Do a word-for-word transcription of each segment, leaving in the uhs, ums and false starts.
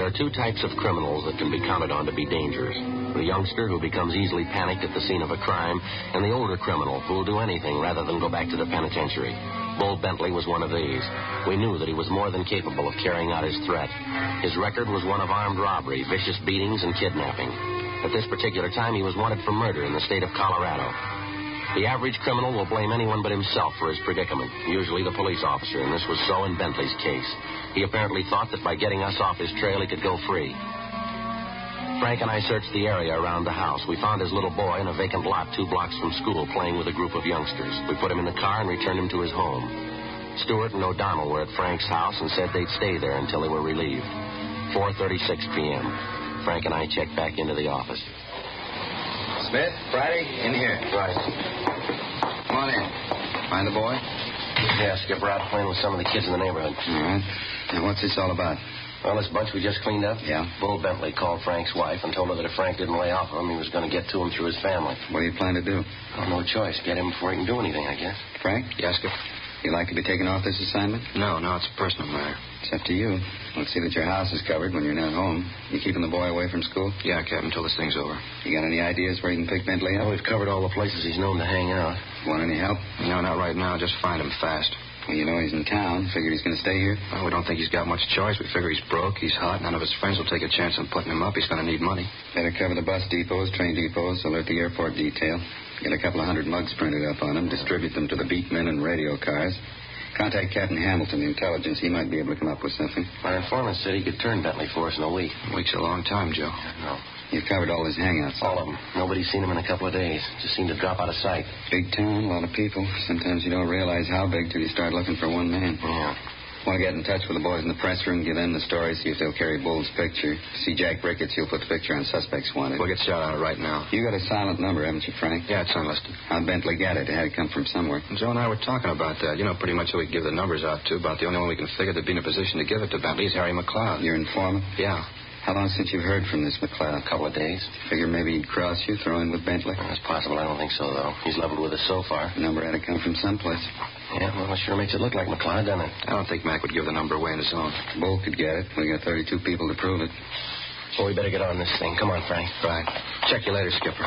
There are two types of criminals that can be counted on to be dangerous. The youngster who becomes easily panicked at the scene of a crime, and the older criminal who will do anything rather than go back to the penitentiary. Bull Bentley was one of these. We knew that he was more than capable of carrying out his threat. His record was one of armed robbery, vicious beatings, and kidnapping. At this particular time, he was wanted for murder in the state of Colorado. The average criminal will blame anyone but himself for his predicament, usually the police officer, and this was so in Bentley's case. He apparently thought that by getting us off his trail, he could go free. Frank and I searched the area around the house. We found his little boy in a vacant lot two blocks from school playing with a group of youngsters. We put him in the car and returned him to his home. Stewart and O'Donnell were at Frank's house and said they'd stay there until they were relieved. four thirty-six p.m. Frank and I checked back into the office. Smith, Friday, in here. Right. Come on in. Find the boy? Yeah, Skipper, out playing with some of the kids in the neighborhood. All right. Now, what's this all about? Well, this bunch we just cleaned up? Yeah. Bull Bentley called Frank's wife and told her that if Frank didn't lay off of him, he was going to get to him through his family. What do you plan to do? Well, no choice. Get him before he can do anything, I guess. Frank? Yes, Skipper? You like to be taken off this assignment? No, no, it's a personal matter. It's up to you. Let's see that your house is covered when you're not home. You keeping the boy away from school? Yeah, Captain, until this thing's over. You got any ideas where you can pick Bentley up? Well, we've covered all the places he's known to hang out. Want any help? No, not right now. Just find him fast. Well, you know he's in town. Figure he's going to stay here? Well, we don't think he's got much choice. We figure he's broke, he's hot. None of his friends will take a chance on putting him up. He's going to need money. Better cover the bus depots, train depots, alert the airport detail. Get a couple of hundred mugs printed up on him, distribute them to the beatmen and radio cars. Contact Captain Hamilton, the intelligence. He might be able to come up with something. My informant said he could turn Bentley for us in a week. A week's a long time, Joe. No. You've covered all his hangouts. All of them. Nobody's seen him in a couple of days. Just seemed to drop out of sight. Big town, a lot of people. Sometimes you don't realize how big till you start looking for one man. Yeah. Want to get in touch with the boys in the press room, give them the story, see if they'll carry Bull's picture. See Jack Ricketts, he'll put the picture on suspects wanted. We'll get shot on it right now. You got a silent number, haven't you, Frank? Yeah, it's unlisted. How'd Bentley get it? It had to come from somewhere. Joe and I were talking about that. You know pretty much who we give the numbers out to. About the only one we can figure to be in a position to give it to Bentley is Harry McLeod. Your informant? Yeah. How long since you've heard from this McLeod? A couple of days. Figure maybe he'd cross you, throw in with Bentley? Well, that's possible. I don't think so, though. He's leveled with us so far. The number had to come from someplace. Yeah, well, it sure makes it look like McLeod, doesn't it? I don't think Mac would give the number away on his own. Bull could get it. We got thirty-two people to prove it. Well, we better get on this thing. Come on, Frank. Right. Check you later, Skipper.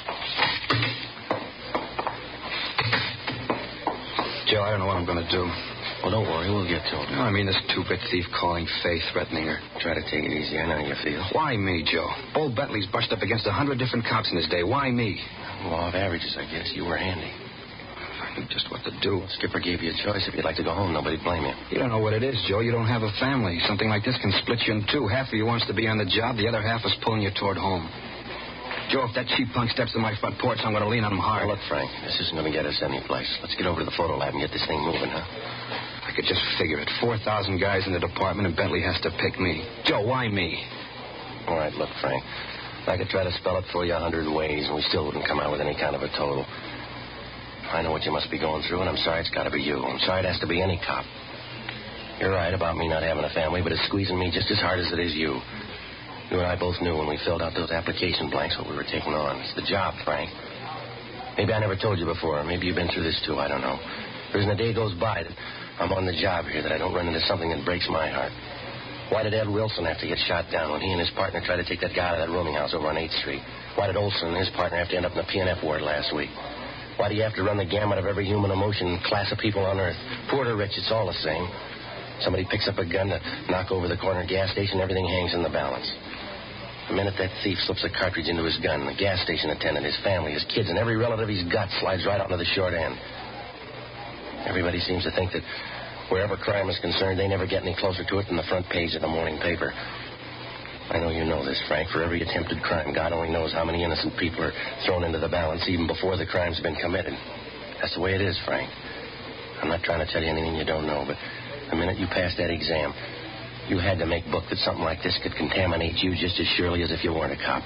Joe, I don't know what I'm going to do. Well, don't worry. We'll get to him. No, I mean, this two-bit thief calling Faith, threatening her. Try to take it easy. I know how you feel. Why me, Joe? Bull Bentley's brushed up against a hundred different cops in his day. Why me? Law of averages, I guess. You were handy. I knew just what to do. Skipper gave you a choice. If you'd like to go home, nobody'd blame you. You don't know what it is, Joe. You don't have a family. Something like this can split you in two. Half of you wants to be on the job. The other half is pulling you toward home. Joe, if that cheap punk steps on my front porch, I'm going to lean on him hard. Now, look, Frank, this isn't going to get us any place. Let's get over to the photo lab and get this thing moving, huh? I could just figure it. four thousand guys in the department, and Bentley has to pick me. Joe, why me? All right, look, Frank. I could try to spell it for you a hundred ways, and we still wouldn't come out with any kind of a total. I know what you must be going through, and I'm sorry it's got to be you. I'm sorry it has to be any cop. You're right about me not having a family, but it's squeezing me just as hard as it is you. You and I both knew when we filled out those application blanks what we were taking on. It's the job, Frank. Maybe I never told you before. Maybe you've been through this, too. I don't know. There isn't a day goes by that I'm on the job here that I don't run into something that breaks my heart. Why did Ed Wilson have to get shot down when he and his partner tried to take that guy out of that rooming house over on eighth street? Why did Olson and his partner have to end up in the P and F ward last week? Why do you have to run the gamut of every human emotion and class of people on Earth? Poor or rich, it's all the same. Somebody picks up a gun to knock over the corner gas station, everything hangs in the balance. The minute that thief slips a cartridge into his gun, the gas station attendant, his family, his kids, and every relative he's got slides right out into the short end. Everybody seems to think that wherever crime is concerned, they never get any closer to it than the front page of the morning paper. I know you know this, Frank. For every attempted crime, God only knows how many innocent people are thrown into the balance even before the crime's been committed. That's the way it is, Frank. I'm not trying to tell you anything you don't know, but the minute you passed that exam, you had to make book that something like this could contaminate you just as surely as if you weren't a cop.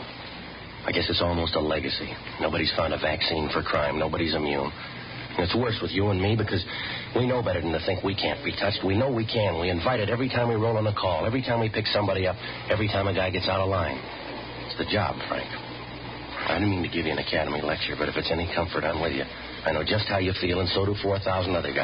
I guess it's almost a legacy. Nobody's found a vaccine for crime. Nobody's immune. And it's worse with you and me because we know better than to think we can't be touched. We know we can. We invite it every time we roll on a call, every time we pick somebody up, every time a guy gets out of line. It's the job, Frank. I didn't mean to give you an academy lecture, but if it's any comfort, I'm with you. I know just how you feel, and so do four thousand other guys.